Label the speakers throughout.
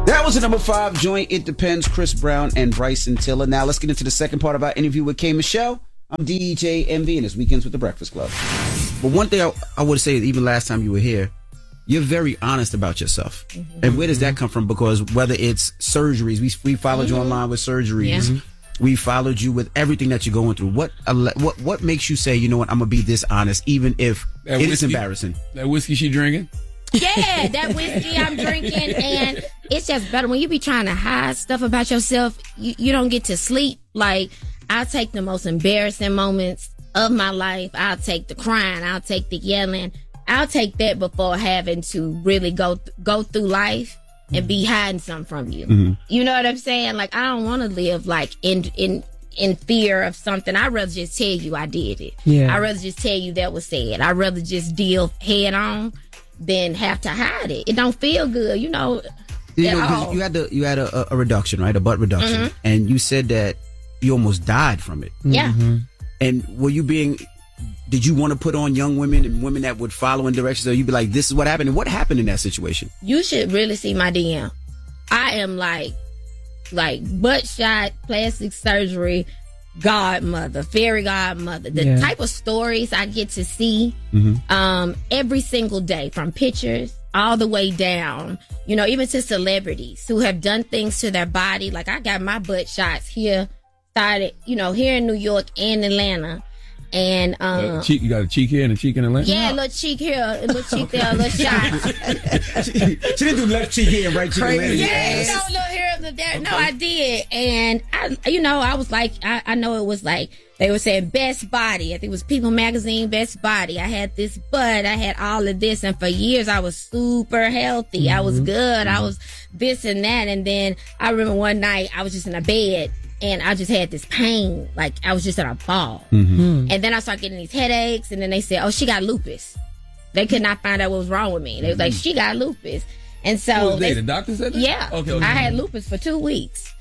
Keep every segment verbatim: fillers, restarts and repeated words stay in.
Speaker 1: That was the number five joint, It Depends, Chris Brown and Bryson Tiller. Now let's get into the second part of our interview with K. Michelle. I'm D J M V and it's Weekends with the Breakfast Club. But one thing I, I would say, even last time you were here, you're very honest about yourself. Mm-hmm. And where does that come from? Because whether it's surgeries, we we followed mm-hmm. you online with surgeries. Yeah. We followed you with everything that you're going through. What what what makes you say, you know what, I'm going to be this honest, even if that it whiskey, is embarrassing?
Speaker 2: That whiskey she drinking?
Speaker 3: Yeah, that whiskey I'm drinking, and it's just better when you be trying to hide stuff about yourself. You, you don't get to sleep. Like, I'll take the most embarrassing moments of my life. I'll take the crying. I'll take the yelling. I'll take that before having to really go go through life and be hiding something from you. Mm-hmm. You know what I'm saying? Like, I don't want to live like in in in fear of something. I'd rather just tell you I did it. Yeah. I'd rather just tell you that was said. I'd rather just deal head on than have to hide it. It don't feel good, you know.
Speaker 1: You know, 'cause you had the you had a, a reduction, right? A butt reduction, mm-hmm. and you said that you almost died from it.
Speaker 3: Yeah. Mm-hmm.
Speaker 1: And were you being? Did you want to put on young women and women that would follow in directions? So you'd be like, "This is what happened." And what happened in that situation?
Speaker 3: You should really see my D M. I am like, like butt shot, plastic surgery, godmother, fairy godmother. The yeah. type of stories I get to see mm-hmm. um, every single day, from pictures all the way down, you know, even to celebrities who have done things to their body. Like, I got my butt shots here, started, you know, here in New York and Atlanta. And um,
Speaker 2: uh, cheek, you got a cheek here and a cheek in Atlanta?
Speaker 3: Yeah, a little cheek here, a little cheek there, a little shot.
Speaker 1: she, she didn't do left cheek here and right cheek in Atlanta.
Speaker 3: Yeah, you know, little here, little there. Okay. No, I did. And, I, you know, I was like, I, I know it was like, they were saying best body. I think it was People Magazine, best body. I had this butt. I had all of this. And for years, I was super healthy. Mm-hmm. I was good. Mm-hmm. I was this and that. And then I remember one night, I was just in a bed. And I just had this pain, like I was just in a ball. Mm-hmm. And then I started getting these headaches. And then they said, oh, she got lupus. They could not find out what was wrong with me. They was like, she got lupus. And so
Speaker 2: what was
Speaker 3: they,
Speaker 2: they, the doctor said that?
Speaker 3: Yeah.
Speaker 2: Okay, okay.
Speaker 3: I had lupus for two weeks.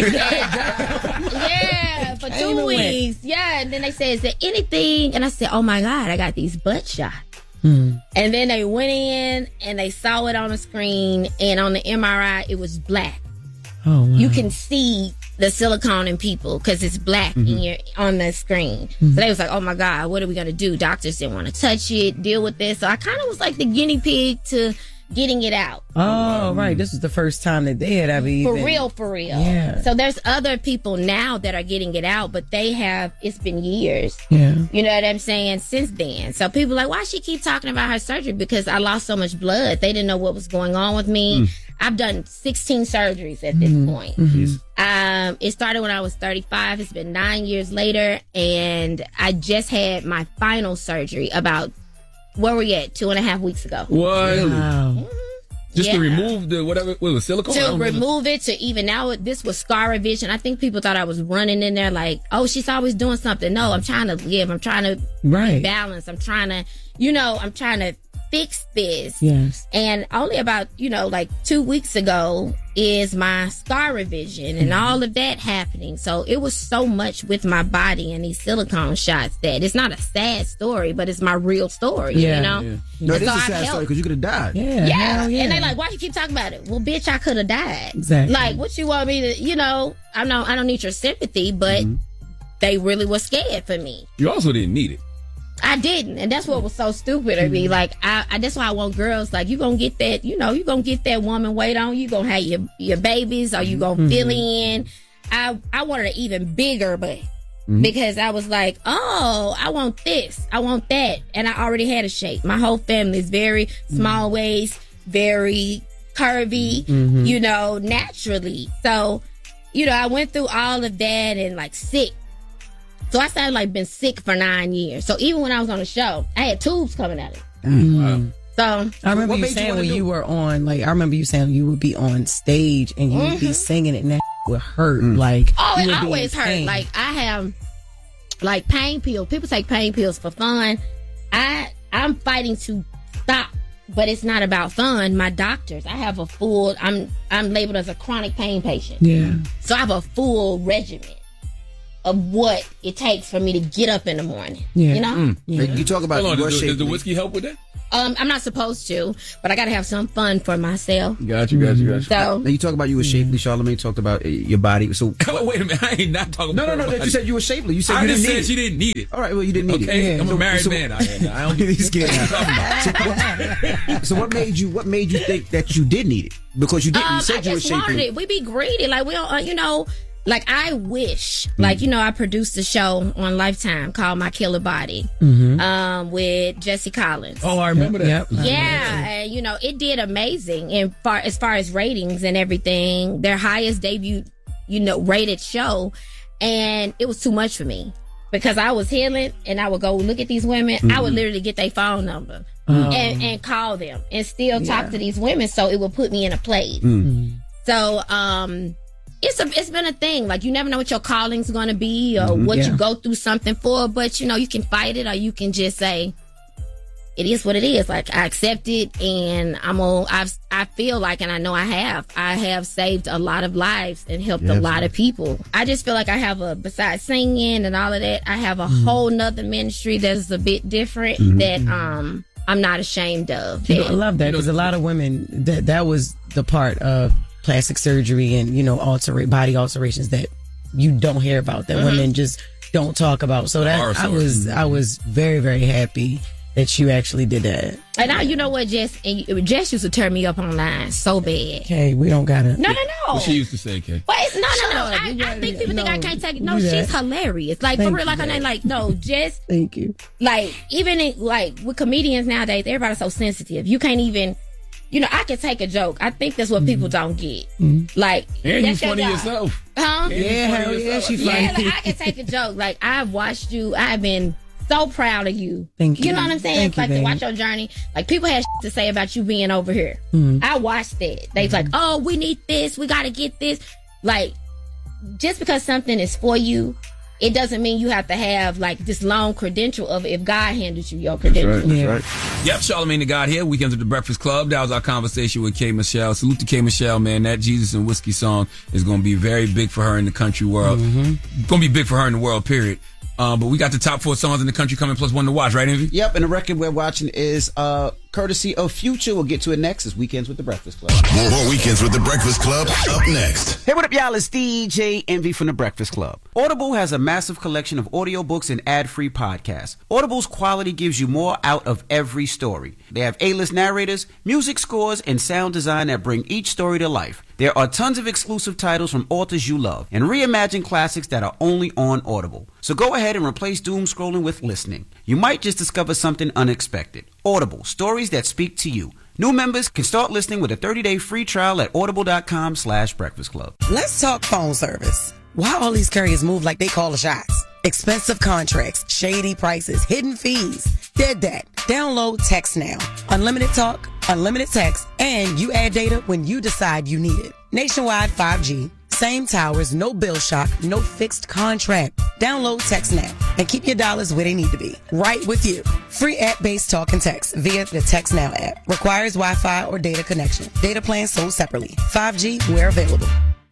Speaker 3: Yeah, for two weeks. Went. Yeah. And then they said, is there anything? And I said, oh my God, I got these butt shots. Hmm. And then they went in and they saw it on the screen. And on the M R I, it was black. Oh, wow. You can see the silicone in people because it's black mm-hmm. in your, on the screen. Mm-hmm. So they was like, oh my God, what are we going to do? Doctors didn't want to touch it, deal with this. So I kind of was like the guinea pig to getting it out.
Speaker 4: Oh, right. This was the first time that they had ever even.
Speaker 3: For real, for real.
Speaker 4: Yeah.
Speaker 3: So there's other people now that are getting it out, but they have, it's been years.
Speaker 4: Yeah.
Speaker 3: You know what I'm saying? Since then. So people are like, why she keep talking about her surgery? Because I lost so much blood. They didn't know what was going on with me. Mm. I've done sixteen surgeries at this mm-hmm. point. Mm-hmm. Um, it started when I was thirty-five. It's been nine years later. And I just had my final surgery about, where were we at? Two and a half weeks ago.
Speaker 2: What?
Speaker 4: Wow.
Speaker 2: Mm-hmm. Just yeah. to remove the, whatever, what was silicone?
Speaker 3: To remove it, to even now, this was scar revision. I think people thought I was running in there like, oh, she's always doing something. No, I'm trying to live. I'm trying to
Speaker 4: right.
Speaker 3: balance. I'm trying to, you know, I'm trying to fix this.
Speaker 4: Yes.
Speaker 3: And only about, you know, like two weeks ago is my scar revision and mm-hmm. all of that happening. So it was so much with my body and these silicone shots that it's not a sad story, but it's my real story,
Speaker 4: yeah.
Speaker 3: you know?
Speaker 1: Yeah. No, this so is a sad story because you could have died.
Speaker 4: Yeah.
Speaker 3: Yeah.
Speaker 4: yeah.
Speaker 3: And they like, why you keep talking about it? Well, bitch, I could have died.
Speaker 4: Exactly.
Speaker 3: Like, what you want me to, you know, I know I don't need your sympathy, but mm-hmm. they really were scared for me.
Speaker 2: You also didn't need it.
Speaker 3: I didn't, and that's what was so stupid of me. Like, I, I that's why I want girls. Like, you gonna get that, you know, you gonna get that woman weight on. You gonna have your your babies, or you gonna mm-hmm. fill in. I I wanted an even bigger butt mm-hmm. because I was like, oh, I want this, I want that, and I already had a shape. My whole family is very small mm-hmm. waist, very curvy, mm-hmm. you know, naturally. So, you know, I went through all of that and like sick. So I started like been sick for nine years. So even when I was on the show, I had tubes coming out of it.
Speaker 4: Mm-hmm.
Speaker 3: So
Speaker 4: I remember you saying you when do? you were on, like, I remember you saying you would be on stage and you mm-hmm. would be singing it and that would hurt. Mm. Like,
Speaker 3: oh, it always hurt. Like, I have like pain pills. People take pain pills for fun. I I'm fighting to stop, but it's not about fun. My doctors, I have a full. I'm I'm labeled as a chronic pain patient.
Speaker 4: Yeah.
Speaker 3: So I have a full regimen of what it takes for me to get up in the morning.
Speaker 4: Yeah.
Speaker 3: You know?
Speaker 1: Mm. Yeah. You talk about
Speaker 2: Hold on,
Speaker 1: your
Speaker 2: does,
Speaker 1: shape.
Speaker 2: does the whiskey help with that?
Speaker 3: Um, I'm not supposed to, but I got to have some fun for myself.
Speaker 2: Got you, got you, got you.
Speaker 3: So
Speaker 1: Now you talk about you were shapely. Charlamagne talked about uh, your body. So
Speaker 2: Oh, wait a minute. I ain't not talking
Speaker 1: no, no,
Speaker 2: about
Speaker 1: no.
Speaker 2: her
Speaker 1: You said you were shapely. You said
Speaker 2: I
Speaker 1: you
Speaker 2: just
Speaker 1: didn't
Speaker 2: said
Speaker 1: need
Speaker 2: she
Speaker 1: it.
Speaker 2: didn't need it.
Speaker 1: All right, well, you didn't need
Speaker 2: Okay,
Speaker 1: it.
Speaker 2: I'm a
Speaker 1: So-
Speaker 2: married
Speaker 1: so-
Speaker 2: man. I, I don't
Speaker 1: He's scared.
Speaker 2: now.
Speaker 1: So what made you? What made you think that you did need it? Because you didn't.
Speaker 3: Um,
Speaker 1: you said
Speaker 3: I
Speaker 1: you were
Speaker 3: just wanted
Speaker 1: shapely.
Speaker 3: it. We be greedy, like we don't, uh, you know. Like I wish, like you know, I produced a show on Lifetime called My Killer Body, um, with Jesse Collins.
Speaker 2: Oh, I remember that.
Speaker 4: Yep.
Speaker 3: Yeah, and you know, it did amazing. And far as far as ratings and everything, their highest debut, you know, rated show, and it was too much for me because I was healing, and I would go look at these women. I would literally get their phone number and, and call them, and still talk to these women, so it would put me in a place. So, um. It's a, it's been a thing. Like, you never know what your calling's going to be or what
Speaker 4: Yeah.
Speaker 3: you go through something for. But, you know, you can fight it or you can just say, it is what it is. Like, I accept it and I'm on, I've, I feel like, and I know I have, I have saved a lot of lives and helped a lot of people. I just feel like I have a, besides singing and all of that, I have a whole nother ministry that's a bit different that, um, I'm not ashamed of.
Speaker 4: You know, I love that because a lot of women that that was the part of plastic surgery and you know alter body alterations that you don't hear about that women just don't talk about. So that
Speaker 2: Horror
Speaker 4: I was I was very very happy that you actually did that.
Speaker 3: And I, you know what, Jess, and you- Jess used to turn me up online so bad.
Speaker 4: Okay, we don't gotta.
Speaker 3: No, no, no.
Speaker 2: What she used to say, Kay.
Speaker 3: But it's, no, no, no.
Speaker 4: up.
Speaker 3: I,
Speaker 4: You
Speaker 3: I
Speaker 4: gotta-
Speaker 3: think people think I
Speaker 4: no,
Speaker 3: can't take it. No,
Speaker 4: do
Speaker 3: she's
Speaker 4: that.
Speaker 3: hilarious. Like,
Speaker 4: Thank
Speaker 3: for real,
Speaker 4: you,
Speaker 3: like her name,
Speaker 4: babe.
Speaker 3: like, no, Jess,
Speaker 4: Thank you.
Speaker 3: like, even in, like, with comedians nowadays, everybody's so sensitive. You can't even, you know, I can take a joke. I think that's what people don't get. Like,
Speaker 2: And you
Speaker 3: that's your
Speaker 2: funny
Speaker 3: job.
Speaker 2: yourself.
Speaker 3: Huh?
Speaker 2: And you
Speaker 4: Yeah,
Speaker 2: funny
Speaker 4: hell yeah,
Speaker 2: yourself.
Speaker 4: she
Speaker 3: Yeah,
Speaker 4: funny.
Speaker 3: like, I can take a joke. Like, I've watched you. I've been so proud of you.
Speaker 4: Thank you.
Speaker 3: You know what I'm saying?
Speaker 4: Thank you,
Speaker 3: like, to
Speaker 4: babe.
Speaker 3: watch your journey. Like, people had to say about you being over here. I watched that. They's like, oh, we need this. We got to get this. Like, just because something is for you, it doesn't mean you have to have, like, this long credential of if God handed you your credentials.
Speaker 4: Yeah.
Speaker 2: Yep, Charlamagne the God here. Weekends at the Breakfast Club. That was our conversation with K. Michelle. Salute to K. Michelle, man. That Jesus and Whiskey song is going to be very big for her in the country world.
Speaker 1: Mm-hmm.
Speaker 2: Going to be big for her in the world, period. Um, but we got the top four songs in the country coming, plus one to watch, right, Envy?
Speaker 1: Yep, and the record we're watching is uh, courtesy of Future. We'll get to it next. It's Weekends with the Breakfast Club.
Speaker 5: More, more Weekends with the Breakfast Club up next.
Speaker 1: Hey, what up, y'all? It's D J Envy from the Breakfast Club. Audible has a massive collection of audiobooks and ad-free podcasts. Audible's quality gives you more out of every story. They have A-list narrators, music scores, and sound design that bring each story to life. There are tons of exclusive titles from authors you love and reimagined classics that are only on Audible. So go ahead and replace doom scrolling with listening. You might just discover something unexpected. Audible, stories that speak to you. New members can start listening with a thirty-day free trial at audible.com slash breakfast club.
Speaker 4: Let's talk phone service. Why all these carriers move like they call the shots? Expensive contracts, shady prices, hidden fees. Dead that. Download Text Now. Unlimited talk, unlimited text, and you add data when you decide you need it. Nationwide five G. Same towers, no bill shock, no fixed contract. Download Text Now and keep your dollars where they need to be. Right with you. Free app-based talk and text via the Text Now app. Requires Wi-Fi or data connection. Data plans sold separately. five G where available.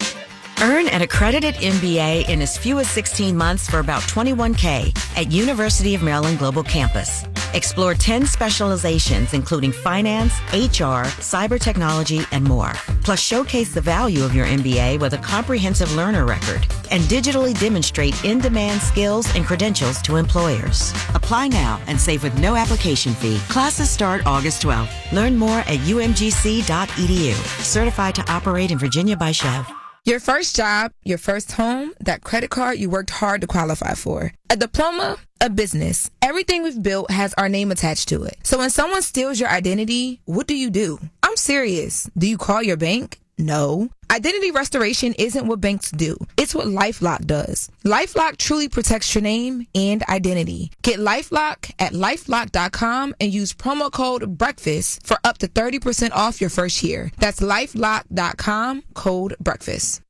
Speaker 6: Earn an accredited M B A in as few as sixteen months for about twenty-one K at University of Maryland Global Campus. Explore ten specializations including finance, H R, cyber technology, and more. Plus showcase the value of your M B A with a comprehensive learner record and digitally demonstrate in-demand skills and credentials to employers. Apply now and save with no application fee. Classes start August twelfth. Learn more at u m g c dot e d u. Certified to operate in Virginia by Chev.
Speaker 7: Your first job, your first home, that credit card you worked hard to qualify for. A diploma, a business. Everything we've built has our name attached to it. So when someone steals your identity, what do you do? I'm serious. Do you call your bank? No. Identity restoration isn't what banks do. It's what LifeLock does. LifeLock truly protects your name and identity. Get LifeLock at lifelock dot com and use promo code BREAKFAST for up to thirty percent off your first year. That's lifelock dot com, code BREAKFAST.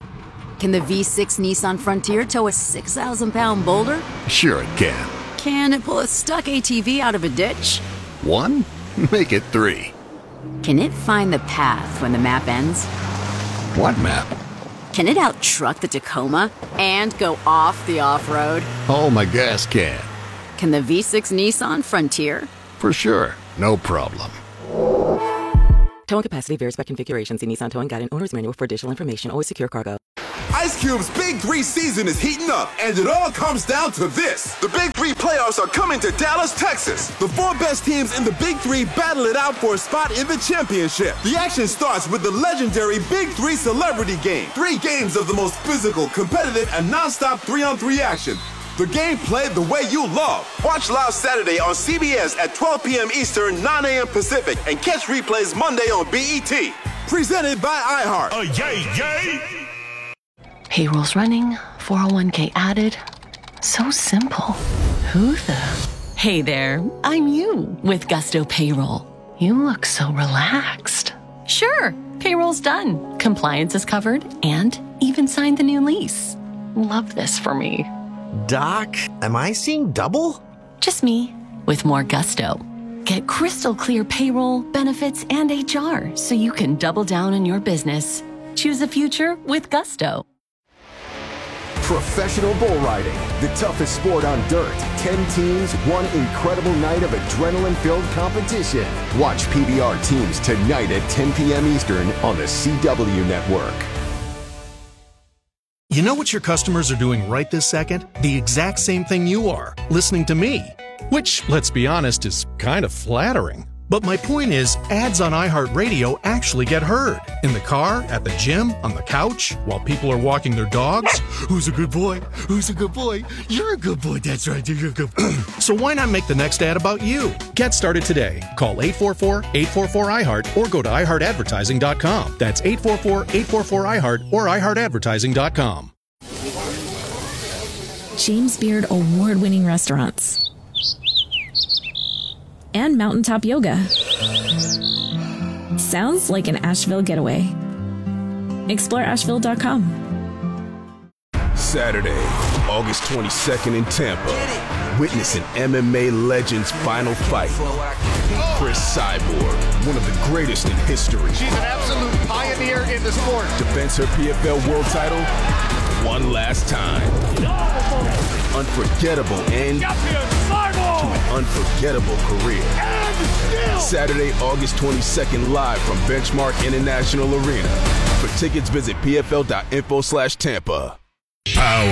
Speaker 8: Can the V six Nissan Frontier tow a six thousand pound boulder?
Speaker 5: Sure it can.
Speaker 8: Can it pull a stuck A T V out of a ditch?
Speaker 5: One? Make it three.
Speaker 8: Can it find the path when the map ends?
Speaker 5: What map?
Speaker 8: Can it out-truck the Tacoma and go off the off-road?
Speaker 5: Oh, my gas can.
Speaker 8: Can the V six Nissan Frontier?
Speaker 5: For sure. No problem.
Speaker 9: Towing capacity varies by configuration. See Nissan Towing Guide and Owner's Manual for additional information. Always secure cargo.
Speaker 10: Ice Cube's Big Three season is heating up, and it all comes down to this. The Big Three playoffs are coming to Dallas, Texas. The four best teams in the Big Three battle it out for a spot in the championship. The action starts with the legendary Big Three Celebrity Game. Three games of the most physical, competitive, and non-stop three-on-three action. The game played the way you love. Watch live Saturday on C B S at twelve p.m. Eastern, nine a.m. Pacific, and catch replays Monday on B E T. Presented by iHeart.
Speaker 11: Oh, yay, yay!
Speaker 12: Payroll's running, four oh one k added. So simple. Who the? Hey there, I'm you with Gusto Payroll. You look so relaxed. Sure, payroll's done. Compliance is covered and even signed the new lease. Love this for me.
Speaker 11: Doc, am I seeing double?
Speaker 12: Just me with more gusto. Get crystal clear payroll, benefits, and H R so you can double down on your business. Choose a future with Gusto.
Speaker 13: Professional bull riding, the toughest sport on dirt. Ten teams, one incredible night of adrenaline-filled competition. Watch P B R teams tonight at ten p.m. Eastern on the C W Network.
Speaker 14: You know what your customers are doing right this second? The exact same thing you are, listening to me. Which, let's be honest, is kind of flattering. But my point is, ads on iHeartRadio actually get heard. In the car, at the gym, on the couch, while people are walking their dogs. Who's a good boy? Who's a good boy? You're a good boy, that's right, you're a good boy. So why not make the next ad about you? Get started today. Call eight four four, eight four four, I heart or go to i heart advertising dot com. That's eight four four, eight four four, I heart or i heart advertising dot com.
Speaker 15: James Beard award-winning restaurants. And mountaintop yoga. Sounds like an Asheville getaway. Explore asheville dot com.
Speaker 10: Saturday, August twenty-second in Tampa. Witness an M M A legend's final fight. Chris Cyborg, one of the greatest in history.
Speaker 16: She's an absolute pioneer in the sport.
Speaker 10: Defends her P F L world title one last time. Unforgettable end to an unforgettable career. Saturday, August twenty-second, live from Benchmark International Arena. For tickets, visit P F L dot info slash Tampa.
Speaker 5: Power.